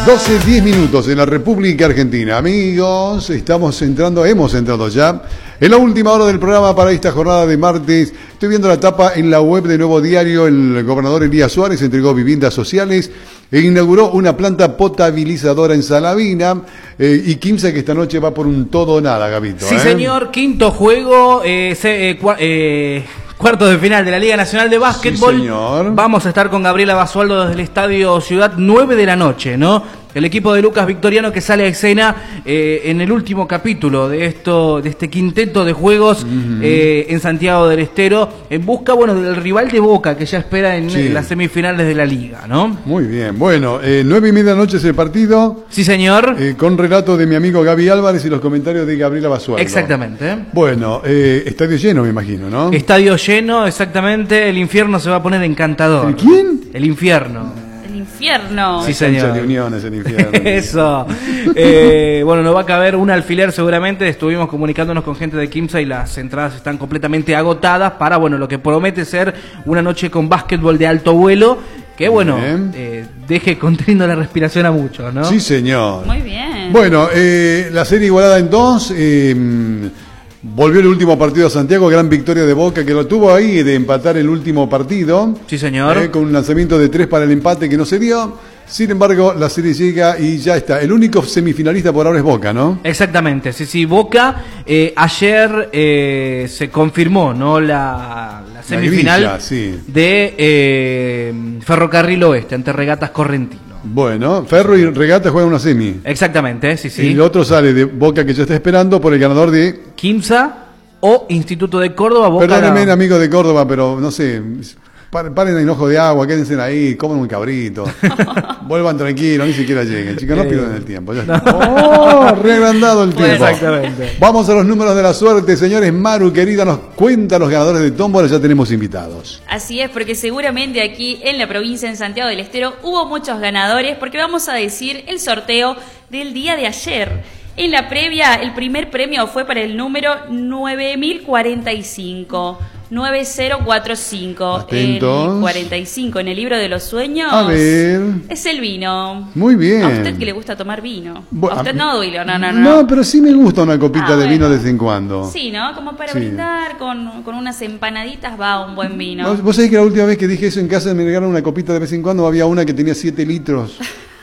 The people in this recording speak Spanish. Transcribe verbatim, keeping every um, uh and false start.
doce, diez minutos en la República Argentina. Amigos, estamos entrando, hemos entrado ya en la última hora del programa para esta jornada de martes. Estoy viendo la tapa en la web de Nuevo Diario. El gobernador Elías Suárez entregó viviendas sociales e inauguró una planta potabilizadora en Salavina. Eh, y Quimsa, que esta noche va por un todo o nada, Gabito. Sí, ¿eh? señor, quinto juego, eh, se, eh, cua, eh, cuartos de final de la Liga Nacional de Básquetbol. Sí, señor. Vamos a estar con Gabriela Basualdo desde el Estadio Ciudad, nueve de la noche, ¿no? El equipo de Lucas Victoriano que sale a escena eh, en el último capítulo de esto, de este quinteto de juegos uh-huh. eh, en Santiago del Estero, en busca, bueno, del rival de Boca que ya espera en, sí. en las semifinales de la Liga, ¿no? Muy bien, bueno, eh, nueve y media de la noche es el partido. Sí, señor. Eh, con relato de mi amigo Gaby Álvarez y los comentarios de Gabriela Basualdo. Exactamente. Bueno, eh, estadio lleno, me imagino, ¿no? Estadio lleno, exactamente. El infierno se va a poner encantador. ¿El quién? El infierno. Infierno. Sí, señor. De uniones, el infierno. Eso. Eh, bueno, no va a caber un alfiler seguramente. Estuvimos comunicándonos con gente de Quimsa y las entradas están completamente agotadas para, bueno, lo que promete ser una noche con básquetbol de alto vuelo. Que, bueno, eh, deje conteniendo la respiración a muchos, ¿no? Sí, señor. Muy bien. Bueno, eh, la serie igualada en dos. Eh, Volvió el último partido a Santiago, gran victoria de Boca, que lo tuvo ahí de empatar el último partido. Sí, señor. Eh, con un lanzamiento de tres para el empate que no se dio. Sin embargo, la serie llega y ya está. El único semifinalista por ahora es Boca, ¿no? Exactamente, sí, sí. Boca, eh, ayer eh, se confirmó, ¿no? La, la semifinal la grilla, sí. de eh, Ferrocarril Oeste ante Regatas Correntino. Bueno, Ferro y Regata juegan una semi. Exactamente, sí, sí. Y el otro sale de Boca, que ya está esperando, por el ganador de Quimsa o Instituto de Córdoba. Boca. Perdónenme, la... amigo de Córdoba, pero no sé, paren en ojo de agua, quédense ahí, coman un cabrito, vuelvan tranquilos, ni siquiera lleguen, chicos, no eh, pierdan el tiempo. Ya está. No. ¡Oh! Reagrandado el tiempo. Exactamente. Vamos a los números de la suerte, señores. Maru, querida, nos cuenta los ganadores de tómbola, ya tenemos invitados. Así es, porque seguramente aquí en la provincia, en Santiago del Estero, hubo muchos ganadores, porque vamos a decir el sorteo del día de ayer. En la previa, el primer premio fue para el número nueve mil cuarenta y cinco. nueve mil cuarenta y cinco. Atentos. El cuarenta y cinco en el libro de los sueños. A ver. Es el vino. Muy bien. A usted que le gusta tomar vino. Bueno, a usted no, Duilio, no, no, no. No, pero sí me gusta una copita ah, de bueno. vino de vez en cuando. Sí, ¿no? Como para sí. brindar con, con unas empanaditas va un buen vino. ¿Vos, vos sabés que la última vez que dije eso en casa me regalaron una copita de vez en cuando, había una que tenía siete litros.